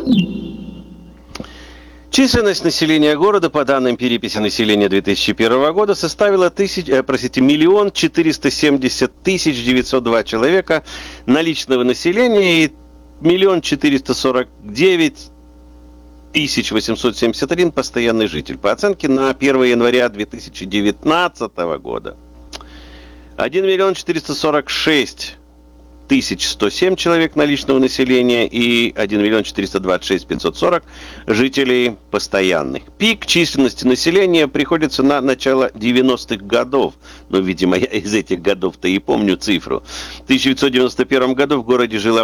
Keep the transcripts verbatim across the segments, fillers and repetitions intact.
Численность населения города по данным переписи населения две тысячи первого года составила тысяч, э, простите, миллион четыреста семьдесят тысяч девятьсот два человека наличного населения и миллион четыреста сорок девять тысяч восемьсот семьдесят один постоянный житель. По оценке на первое января две тысячи девятнадцатого года один миллион четыреста сорок шесть тысяч сто семь человек наличного населения и один миллион четыреста двадцать шесть тысяч пятьсот сорок жителей постоянных. Пик численности населения приходится на начало девяностых годов. Ну, видимо, я из этих годов-то и помню цифру. В тысяча девятьсот девяносто первом году в городе жило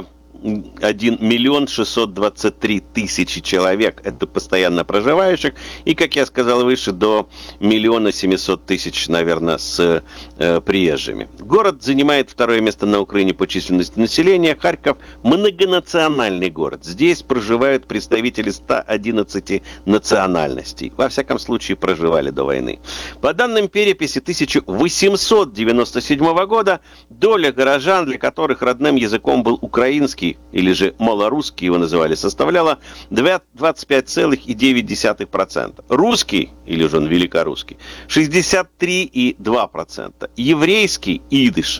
один миллион шестьсот двадцать три тысячи человек. Это постоянно проживающих. И, как я сказал выше, до миллиона семисот тысяч, наверное, с э, приезжими. Город занимает второе место на Украине по численности населения. Харьков – многонациональный город. Здесь проживают представители ста одиннадцати национальностей. Во всяком случае, проживали до войны. По данным переписи тысяча восемьсот девяносто седьмого года, доля горожан, для которых родным языком был украинский, или же малорусский его называли, составляла двадцать пять целых девять десятых процента. Русский, или же он великорусский, шестьдесят три целых два десятых процента. Еврейский, идыш,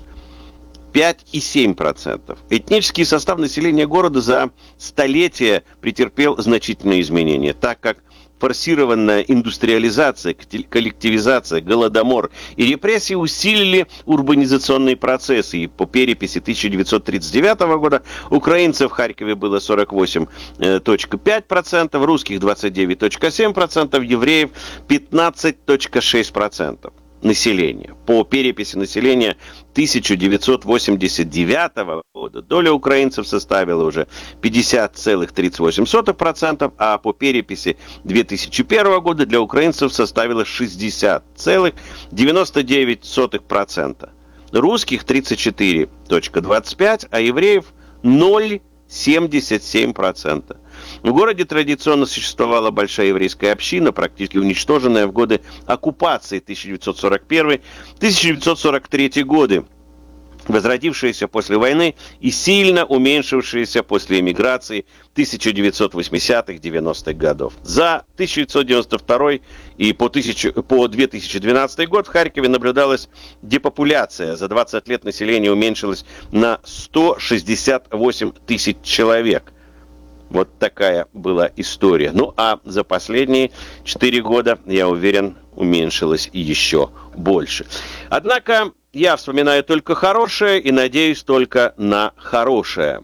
пять целых семь десятых процента. Этнический состав населения города за столетия претерпел значительные изменения, так как форсированная индустриализация, коллективизация, голодомор и репрессии усилили урбанизационные процессы. И по переписи тысяча девятьсот тридцать девятого года украинцев в Харькове было сорок восемь целых пять десятых процента, русских двадцать девять целых семь десятых процента, евреев пятнадцать целых шесть десятых процента населения. По переписи населения тысяча девятьсот восемьдесят девятого года доля украинцев составила уже пятьдесят целых тридцать восемь сотых процента, а по переписи две тысячи первого года для украинцев составила шестьдесят целых девяносто девять сотых процента. Русских тридцать четыре целых двадцать пять сотых процента, а евреев ноль целых семьдесят семь сотых процента. В городе традиционно существовала большая еврейская община, практически уничтоженная в годы оккупации тысяча девятьсот сорок первый — тысяча девятьсот сорок третий годы, возродившаяся после войны и сильно уменьшившаяся после эмиграции тысяча девятьсот восьмидесятых — девяностых годов. За тысяча девятьсот девяносто второй и по, тысячу, по две тысячи двенадцатый год в Харькове наблюдалась депопуляция. За двадцать лет население уменьшилось на сто шестьдесят восемь тысяч человек. Вот такая была история. Ну, а за последние четыре года, я уверен, уменьшилось еще больше. Однако я вспоминаю только хорошее и надеюсь только на хорошее.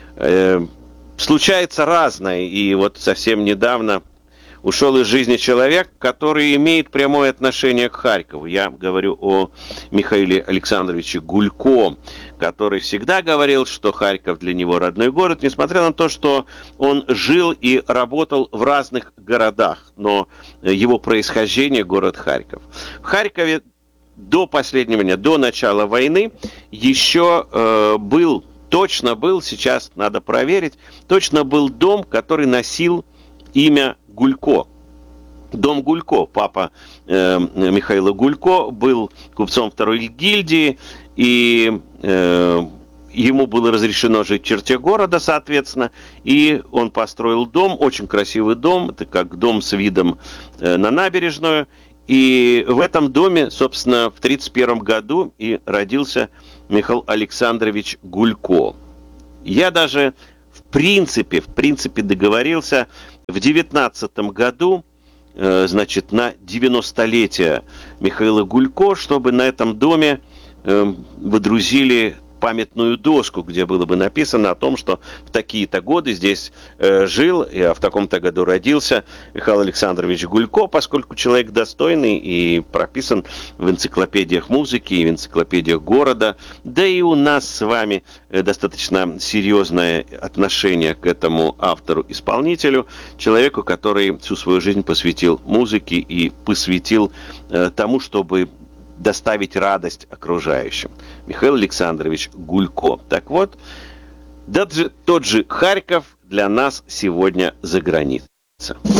Э, случается разное. И вот совсем недавно ушел из жизни человек, который имеет прямое отношение к Харькову. Я говорю о Михаиле Александровиче Гулько, который всегда говорил, что Харьков для него родной город, несмотря на то, что он жил и работал в разных городах, но его происхождение – город Харьков. В Харькове до последнего дня, до начала войны, еще э, был, точно был, сейчас надо проверить, точно был дом, который носил имя Гулько. Дом Гулько. Папа э, Михаила Гулько был купцом второй гильдии, и э, ему было разрешено жить в черте города, соответственно, и он построил дом, очень красивый дом, это как дом с видом э, на набережную, и в этом доме, собственно, в тридцать первом году и родился Михаил Александрович Гулько. Я даже в принципе, в принципе договорился в девятнадцатом году, э, значит, на девяностолетие Михаила Гулько, чтобы на этом доме э, водрузили памятную доску, где было бы написано о том, что в такие-то годы здесь э, жил, а в таком-то году родился Михаил Александрович Гулько, поскольку человек достойный и прописан в энциклопедиях музыки и в энциклопедиях города. Да и у нас с вами э, достаточно серьезное отношение к этому автору-исполнителю, человеку, который всю свою жизнь посвятил музыке и посвятил э, тому, чтобы доставить радость окружающим. Михаил Александрович Гулько. Так вот, даже тот же Харьков для нас сегодня за границей.